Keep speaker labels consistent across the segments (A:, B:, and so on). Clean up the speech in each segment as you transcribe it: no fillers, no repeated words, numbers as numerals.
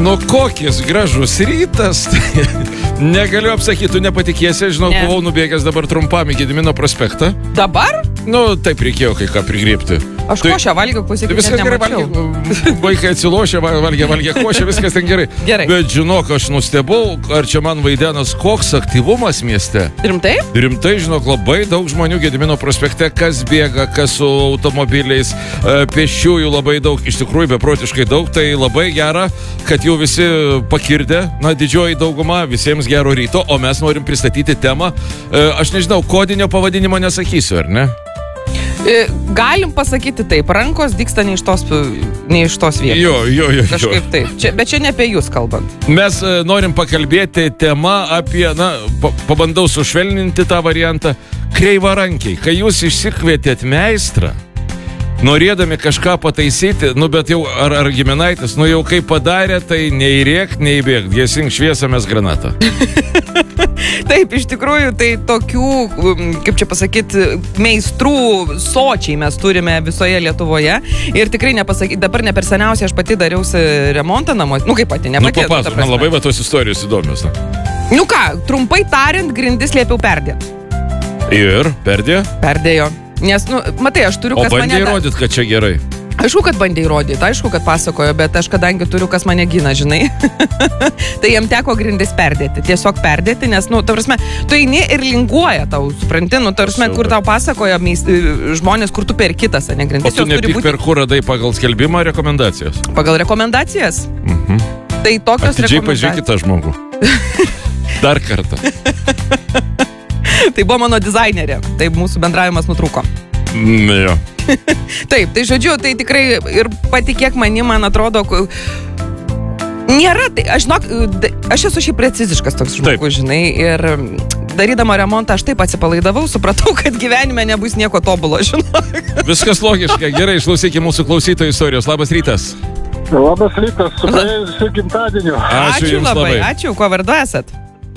A: Nu, kokis gražus rytas. Negaliu apsakyti, tu nepatikėsi, žinau, buvau nubėgęs dabar trumpam į Gedimino prospektą.
B: Dabar?
A: Nu, taip reikėjo kai ką prigriebti.
B: Aš košę valgiau, klausykit,
A: viskas gerai, vaikai atsilošė, valgė košę, viskas ten gerai. Bet žinok, aš nustebau, ar čia man vaidenas koks aktyvumas mieste.
B: Rimtai?
A: Rimtai, žinok, labai daug žmonių Gedimino prospekte, kas bėga, kas su automobiliais, pėsčiųjų labai daug, iš tikrųjų beprotiškai daug, tai labai gera, kad jau visi pakirdė, na, didžioji dauguma, visiems gero ryto, o mes norim pristatyti temą. Aš nežinau, kodinio pavadinimo nesakysiu, ar ne?
B: Galim pasakyti taip, rankos dygsta ne iš tos vietos.
A: Jo.
B: Kažkaip taip, bet čia ne apie jūs kalbant.
A: Mes norim pakalbėti temą apie, na, pabandau sušvelninti tą variantą, kreivarankiai. Kai jūs išsikvietėt meistrą, norėdami kažką pataisyti, nu bet jau ar giminaitis, nu jau kaip padarė, tai nei rėk, nei bėgt, gesink šviesą, mes granatą.
B: Taip, iš tikrųjų, tai tokių, kaip čia pasakyti, meistrų sočiai mes turime visoje Lietuvoje. Ir tikrai nepasakyti, dabar ne per seniausiai aš pati dariausi remontą namuose. Nu, kaip pati, ne pati.
A: Nu, papasakok, man labai va tos istorijos įdomios.
B: Nu ką, trumpai tariant, grindis liepiau perdėt.
A: Ir perdėjo?
B: Perdėjo. Nes, nu, matai, aš turiu, kas mane...
A: O bandė įrodyti, kad čia gerai.
B: Aišku, kad bandė įrodyti, aišku, kad pasakojo, bet aš kadangi turiu, kas mane gina, žinai, tai jam teko grindis perdėti, tiesiog perdėti, nes, nu, ta prasme, tu eini ir linguoja tau, supranti, nu, ta prasme, kur tau pasakoja žmonės, kur tu per kitas, ne grindis.
A: O tu ne tik per kur radai pagal skelbimą rekomendacijas?
B: Pagal rekomendacijas? Tai tokios
A: atidžiai pažiūrėkit tą žmogų. Dar kartą.
B: Tai buvo mano dizainerė, tai mūsų bendravimas nutrūko.
A: Jo.
B: Taip, tai žodžiu, tai tikrai ir patikėk manim, man atrodo, nėra, tai aš esu šiaip preciziškas toks žmogus, žinai, ir darydama remontą aš taip atsipalaidavau, supratau, kad gyvenime nebus nieko tobulo, žinai.
A: Viskas logiška, gerai, išklausykime mūsų klausytojų istorijos. Labas rytas.
C: Labas rytas, su praėjusiu gimtadieniu.
A: Ačiū jums labai.
B: Ačiū, kuo vardu esat?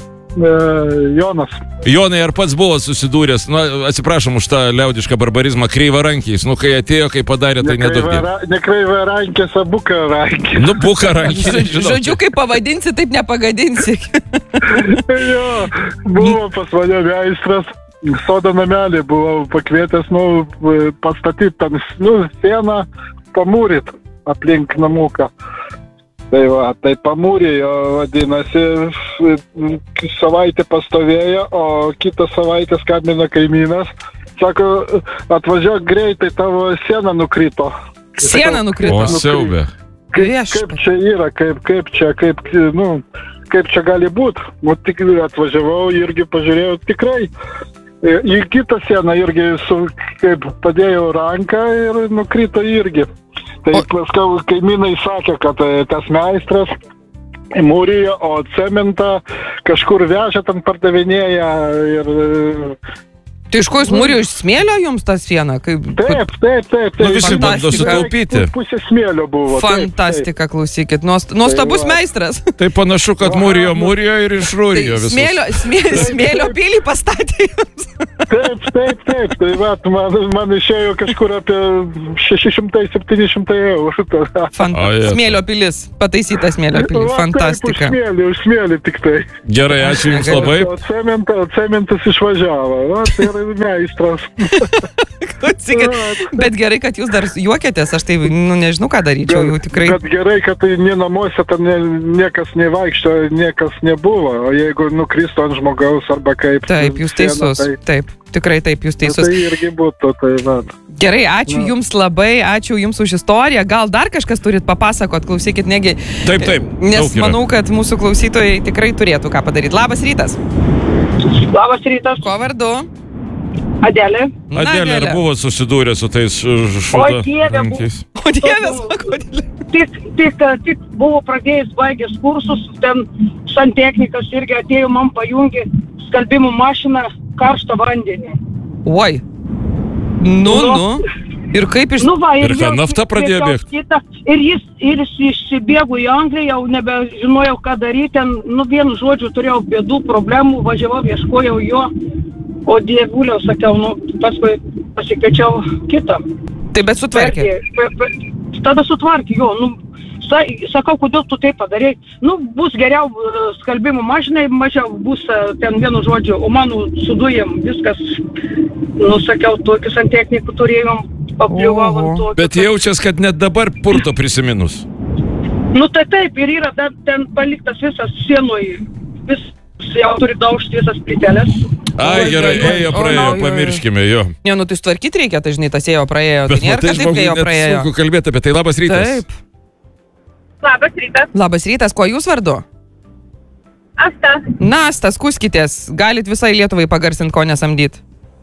C: Jonas.
A: Jonai, ar pats buvo susidūręs, nu, atsiprašom už tą liaudišką barbarizmą, kreivarankiais, nu, kai atėjo, kai padarė, tai nedaugė.
C: Ne kreivarankės, o bukarankės.
A: Nu, bukarankės.
B: Žodžiu, kaip pavadinsi, taip nepagadinsi.
C: Jo, buvo pas mane meistras, sodo namelį buvau pakvietęs, nu, pastatyti ten, nu, sieną, pamūryt aplink namuką. Tai va, tai pamūrėjo, vadinasi, savaitę pastovėjo, o kitą savaitę skambina kaimynas. Sako, atvažiuok greitai, tavo siena nukrito.
B: Siena nukrito?
A: O, siaubė.
C: Kaip čia yra, kaip čia gali būti? Nu, tik atvažiavau, irgi pažiūrėjau, tikrai. Į kitą sieną irgi kaip padėjau ranką ir nukrito irgi. Tai paskui kaimynai sakė, kad tas meistras mūrijo, o cementą kažkur vežia, ten pardavinėja ir...
B: Tai iš ko jūs mūrijo iš smėlio jums tą sieną?
C: Taip.
A: Nu, visi bando sutaupyti.
C: Pusė smėlio buvo.
B: Fantastika, klausykit. Nuostabus meistras.
A: Tai panašu, kad mūrijo ir išrūrijo visus.
B: Smėlio pilį pastatė jums.
C: Taip. Tai va, man išėjo kažkur apie 600-700 eurų.
B: Smėlio pilis. Pataisyta smėlio pilis. Fantastika.
C: Už smėlį tik tai.
A: Gerai, ačiū jums labai.
C: O cementas išvažiavo. Va, tai yra meistras.
B: Bet gerai, kad jūs dar juokėtės, aš tai, nu, nežinau, ką daryčiau, jau tikrai.
C: Bet gerai, kad tai ne namuose, ten niekas nevaikšto, niekas nebuvo, o jeigu nukristų ant žmogaus arba kaip...
B: Taip, jūs teisus, taip, tikrai taip, jūs teisus.
C: Tai irgi būtų, tai va.
B: Gerai, ačiū jums labai, ačiū jums už istoriją, gal dar kažkas turit papasakot, klausykit, negi...
A: Taip,
B: nes manau, kad mūsų klausytojai tikrai turėtų ką padaryti. Labas rytas.
D: Labas rytas.
B: Ko vardu?
D: Adelė.
A: Adelė, ar buvo susidūrę su tais
D: šudarankiais?
B: O Dieve, sako Adelė.
D: Tik buvo pradėjęs baigęs kursus, ten santechnikas irgi atėjo, man pajungė skalbimo mašiną, karštą vandenį.
B: Oi. Nu. Ir kaip iš...
D: Nu va,
A: ir ką, nafta pradėjo bėgti?
D: Ir jis išsibėgo į Angliją, jau nebežinojau, ką daryti, ten, nu, vienu žodžiu, turėjau bėdų, problemų, važiavau, ieškojau jo. O dievuliau, sakiau, nu, paskui pasikviečiau kitą.
B: Tai bet sutvarkė?
D: Tada sutvarkė, jo, nu, Sakau, kodėl tu taip padarei? Nu, bus geriau skalbimų mašinai, mažiau bus ten vienu žodžiu, o mano su dujom viskas, nu, sakiau, tokius ant technikų turėjom, papliuvavom tokius.
A: Bet jaučias, kad net dabar purto prisiminus.
D: Nu, tai taip, ir yra ten paliktas visas sienoj, jau turi daužti visas plytelės.
A: Ai, gerai, ėjo, praėjo, pamirškime jo.
B: Ne, nu, tai sutvarkyti reikia, tai žinai, tas ėjo, praėjo. Tai nėra, kad taip ėjo, praėjo.
A: Sunku kalbėti apie tai. Labas rytas.
B: Taip.
E: Labas rytas.
B: Labas rytas, kuo jūs vardu?
E: Asta.
B: Nasta, skuskitės. Galit visai Lietuvai pagarsinti, ko nesamdyt.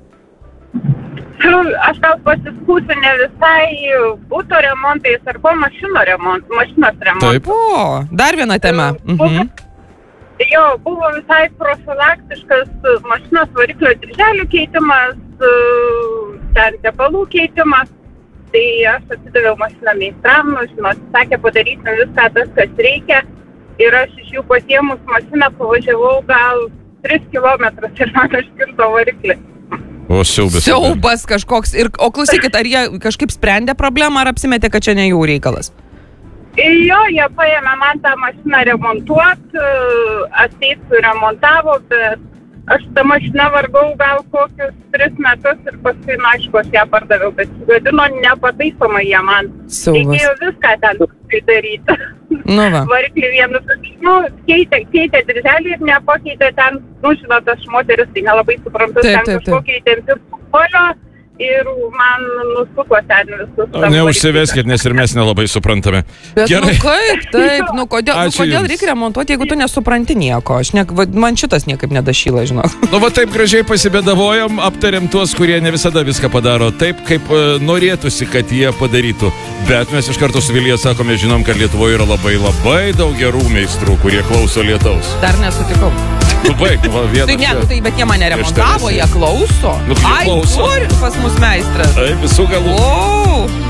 E: Aš tau pasiskūsiu ne visai būto remontais arba mašinos remontais.
A: Taip.
B: O, dar viena tema.
E: Jo, buvo visai profilaktiškas mašinos variklio dirželių keitimas, ten tepalų keitimas. Tai aš atidaviau mašiną meistram, žinot, sakė, padarysim viską tas, kas reikia. Ir aš iš jų pasiemus mašiną pavažiavau gal 3 kilometrus ir man iškirto variklį.
A: O, siaubas.
B: Siaubas kažkoks. O klausykit, ar jie kažkaip sprendė problemą, ar apsimetė, kad čia ne jų reikalas?
E: Jo, jie paėmė man tą mašiną remontuoti, atseit suremontavo, bet aš tą mašiną vargau gal kokius 3 metus ir paskui, na, aišku, aš ją pardaviau, bet sugadino nepataisomai jie man.
B: Siaubas.
E: Reikėjo viską ten daryti.
B: Nu va.
E: Variklį vienu, keitė dirželį ir nepakeitė ten, nu, žinot, aš moteris, tai nelabai suprantu, ten kažkokį įtempti polio. Ir man nusuko ten visus.
B: Neužsiveskit,
A: nes ir mes nelabai suprantame.
B: Bet gerai. Nu kaip, taip, kodėl reikia remontuoti, jeigu tu nesupranti nieko? Man šitas niekaip nedašyla, žinok.
A: Nu, va taip gražiai pasibėdavojom, aptarėm tuos, kurie ne visada viską padaro taip, kaip norėtųsi, kad jie padarytų. Bet mes iš karto su Vilija sakome, žinom, kad Lietuvoje yra labai daug gerų meistrų, kurie klauso lietaus.
B: Dar nesutikau.
A: Tu baig, va, vienas.
B: Tai ne, tai, bet jie mane remontavo, jie klauso.
A: Nu,
B: ai, kur pas mus meistras?
A: Taip, visų galų.
B: O.